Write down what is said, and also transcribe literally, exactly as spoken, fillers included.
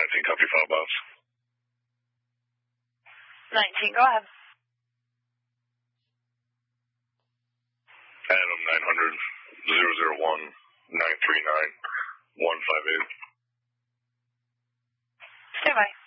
nineteen, copy file box. nineteen, go ahead. Adam nine hundred, zero zero one, nine three nine, one five eight. Stand by.